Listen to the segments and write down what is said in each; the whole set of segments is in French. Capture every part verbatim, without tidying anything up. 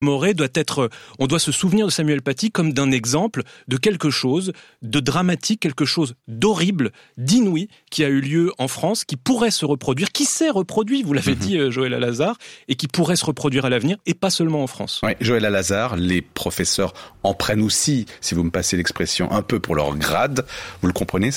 Mauret doit être, on doit se souvenir de Samuel Paty comme d'un exemple de quelque chose de dramatique, quelque chose d'horrible, d'inouï, qui a eu lieu en France, qui pourrait se reproduire, qui s'est reproduit, vous l'avez mmh. dit Joël Alazard, et qui pourrait se reproduire à l'avenir, et pas seulement en France. Oui, Joël Alazard, les professeurs en prennent aussi, si vous me passez l'expression, un peu pour leur grade. Vous le comprenez, ça ?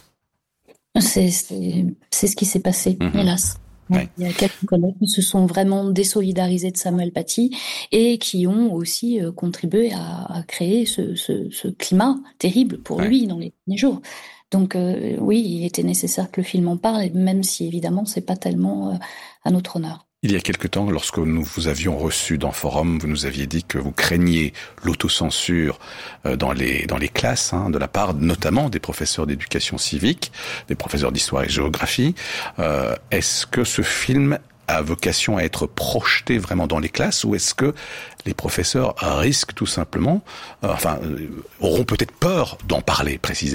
C'est, c'est, c'est ce qui s'est passé, mmh. hélas. Ouais. Il y a quelques collègues qui se sont vraiment désolidarisés de Samuel Paty et qui ont aussi euh, contribué à, à créer ce, ce, ce climat terrible pour ouais. lui dans les derniers jours. Donc euh, oui, il était nécessaire que le film en parle, même si évidemment c'est pas tellement euh, à notre honneur. Il y a quelque temps, lorsque nous vous avions reçu dans Forum, vous nous aviez dit que vous craigniez l'autocensure dans les dans les classes, hein, de la part notamment des professeurs d'éducation civique, des professeurs d'histoire et géographie. Euh, est-ce que ce film a vocation à être projeté vraiment dans les classes, ou est-ce que les professeurs risquent tout simplement, euh, enfin, euh, auront peut-être peur d'en parler précisément ?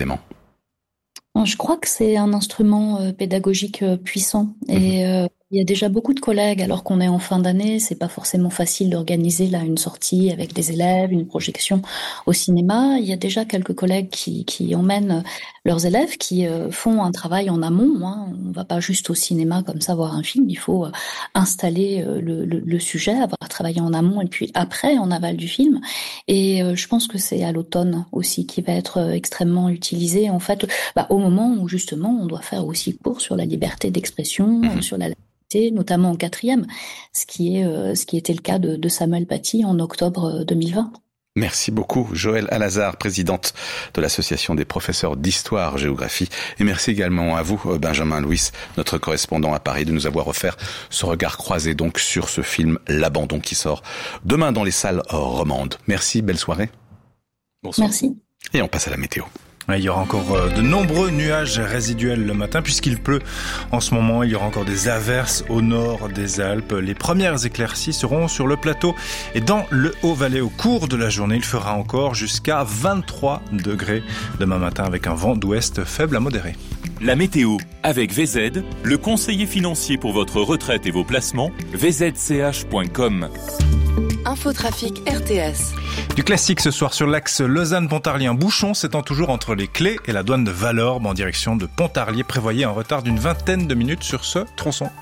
Je crois que c'est un instrument euh, pédagogique euh, puissant et euh, il y a déjà beaucoup de collègues, alors qu'on est en fin d'année, c'est pas forcément facile d'organiser là une sortie avec des élèves, une projection au cinéma. Il y a déjà quelques collègues qui, qui emmènent leurs élèves, qui euh, font un travail en amont. Hein. On va pas juste au cinéma comme ça voir un film, il faut euh, installer euh, le, le, le sujet, avoir travaillé en amont et puis après en aval du film. Et euh, je pense que c'est à l'automne aussi qui va être euh, extrêmement utilisé. En fait, bah, au moment où justement on doit faire aussi cours sur la liberté d'expression, mmh. sur la notamment en quatrième, ce qui est euh, ce qui était le cas de, de Samuel Paty en octobre deux mille vingt. Merci beaucoup, Joël Alazard, présidente de l'Association des professeurs d'histoire-géographie. Et merci également à vous, Benjamin Louis, notre correspondant à Paris, de nous avoir offert ce regard croisé donc sur ce film L'Abandon qui sort demain dans les salles romandes. Merci, belle soirée. Bonsoir. Merci. Et on passe à la météo. Il y aura encore de nombreux nuages résiduels le matin puisqu'il pleut en ce moment. Il y aura encore des averses au nord des Alpes. Les premières éclaircies seront sur le plateau et dans le Haut-Valais. Au cours de la journée, il fera encore jusqu'à vingt-trois degrés demain matin avec un vent d'ouest faible à modéré. La météo avec V Z, le conseiller financier pour votre retraite et vos placements, v z c h point com. Infotrafic R T S. Du classique ce soir sur l'axe Lausanne-Pontarlier. Un bouchon s'étend toujours entre les Clés et la douane de Valorbe en direction de Pontarlier. Prévoyez un retard d'une vingtaine de minutes sur ce tronçon.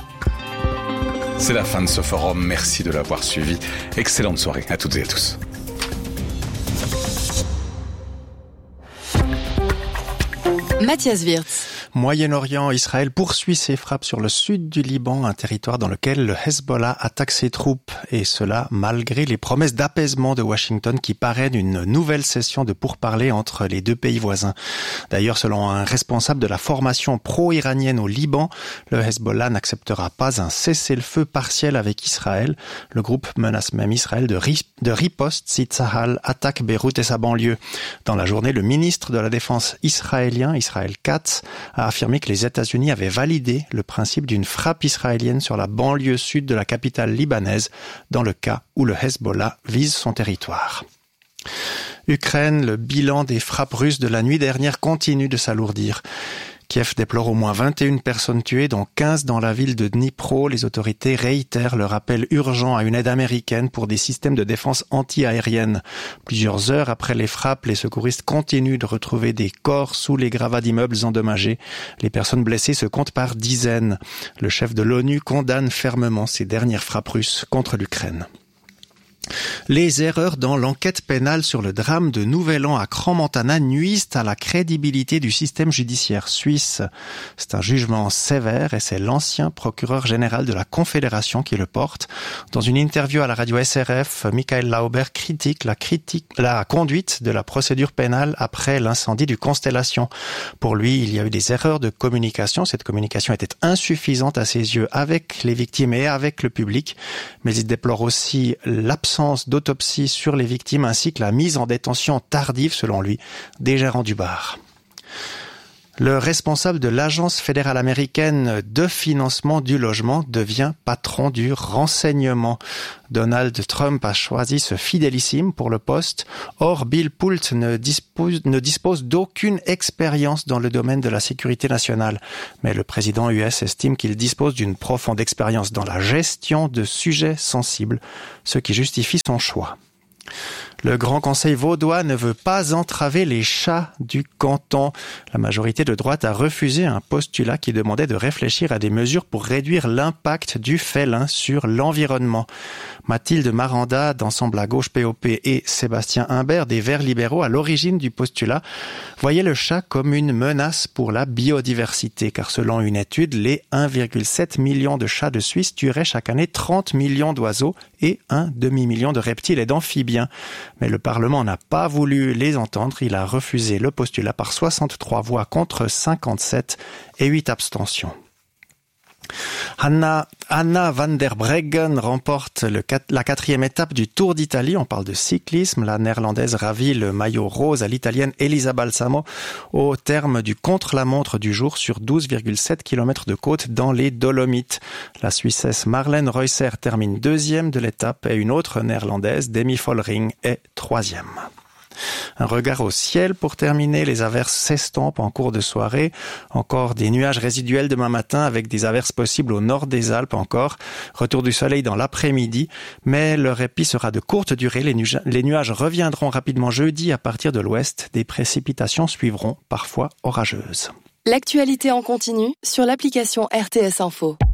C'est la fin de ce forum. Merci de l'avoir suivi. Excellente soirée à toutes et à tous. Mathias Wirtz. Moyen-Orient, Israël poursuit ses frappes sur le sud du Liban, un territoire dans lequel le Hezbollah attaque ses troupes. Et cela malgré les promesses d'apaisement de Washington qui parrainent une nouvelle session de pourparlers entre les deux pays voisins. D'ailleurs, selon un responsable de la formation pro-iranienne au Liban, le Hezbollah n'acceptera pas un cessez-le-feu partiel avec Israël. Le groupe menace même Israël de, ri- de riposte si Tsahal attaque Beyrouth et sa banlieue. Dans la journée, le ministre de la Défense israélien, Israël Katz, a affirmé que les États-Unis avaient validé le principe d'une frappe israélienne sur la banlieue sud de la capitale libanaise dans le cas où le Hezbollah vise son territoire. Ukraine, le bilan des frappes russes de la nuit dernière continue de s'alourdir. Kiev déplore au moins vingt et une personnes tuées, dont quinze dans la ville de Dnipro. Les autorités réitèrent le rappel urgent à une aide américaine pour des systèmes de défense anti-aérienne. Plusieurs heures après les frappes, les secouristes continuent de retrouver des corps sous les gravats d'immeubles endommagés. Les personnes blessées se comptent par dizaines. Le chef de l'ONU condamne fermement ces dernières frappes russes contre l'Ukraine. Les erreurs dans l'enquête pénale sur le drame de Nouvel An à Crans-Montana nuisent à la crédibilité du système judiciaire suisse. C'est un jugement sévère et c'est l'ancien procureur général de la Confédération qui le porte. Dans une interview à la radio S R F, Michael Lauber critique la, critique, la conduite de la procédure pénale après l'incendie du Constellation. Pour lui, il y a eu des erreurs de communication. Cette communication était insuffisante à ses yeux avec les victimes et avec le public. Mais il déplore aussi l'absence d'autopsie sur les victimes ainsi que la mise en détention tardive, selon lui, des gérants du bar. Le responsable de l'Agence fédérale américaine de financement du logement devient patron du renseignement. Donald Trump a choisi ce fidélissime pour le poste. Or, Bill Pulte ne dispose, ne dispose d'aucune expérience dans le domaine de la sécurité nationale. Mais le président U S estime qu'il dispose d'une profonde expérience dans la gestion de sujets sensibles, ce qui justifie son choix. Le Grand Conseil vaudois ne veut pas entraver les chats du canton. La majorité de droite a refusé un postulat qui demandait de réfléchir à des mesures pour réduire l'impact du félin sur l'environnement. Mathilde Maranda, d'Ensemble à gauche P O P, et Sébastien Imbert, des Verts libéraux, à l'origine du postulat, voyaient le chat comme une menace pour la biodiversité, car selon une étude, les un virgule sept million de chats de Suisse tueraient chaque année trente millions d'oiseaux et un demi-million de reptiles et d'amphibiens. Mais le Parlement n'a pas voulu les entendre. Il a refusé le postulat par soixante-trois voix contre cinquante-sept et huit abstentions. Anna, Anna van der Breggen remporte le, la quatrième étape du Tour d'Italie. On parle de cyclisme. La néerlandaise ravit le maillot rose à l'italienne Elisa Balsamo au terme du contre-la-montre du jour sur douze virgule sept kilomètres de côte dans les Dolomites. La Suissesse Marlène Reusser termine deuxième de l'étape et une autre néerlandaise, Demi Vollering, est troisième. Un regard au ciel pour terminer. Les averses s'estompent en cours de soirée. Encore des nuages résiduels demain matin avec des averses possibles au nord des Alpes encore. Retour du soleil dans l'après-midi. Mais le répit sera de courte durée. Les, nu- les nuages reviendront rapidement jeudi à partir de l'ouest. Des précipitations suivront, parfois orageuses. L'actualité en continu sur l'application R T S Info.